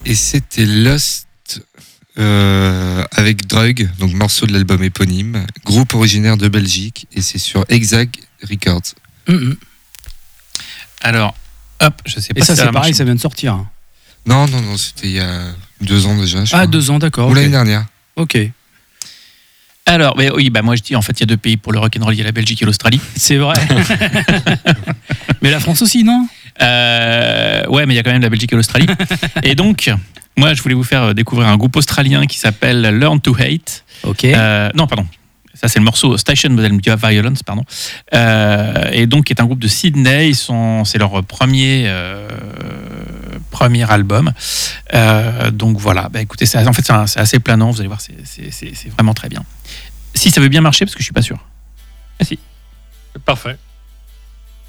Et c'était Lost avec Drug, donc morceau de l'album éponyme, groupe originaire de Belgique, et c'est sur Exag Records. Alors, hop, je sais pas. Et ça, c'est pareil, ça vient de sortir. Non, c'était il y a 2 ans déjà. 2 ans, d'accord. Ou l'année dernière. Ok. Alors, oui, moi je dis en fait il y a 2 pays pour le rock'n'roll, il y a la Belgique et l'Australie. C'est vrai. Mais la France aussi, non ? Ouais, mais il y a quand même la Belgique et l'Australie. Et donc, moi je voulais vous faire découvrir un groupe australien qui s'appelle Learn to Hate. Ok. Non, pardon. Ça, c'est le morceau Station Model Violence, pardon. Et donc, qui est un groupe de Sydney. C'est leur premier album. Donc voilà. Écoutez, c'est assez planant. Vous allez voir, c'est vraiment très bien. Si ça veut bien marcher, parce que je suis pas sûr. Si. Parfait.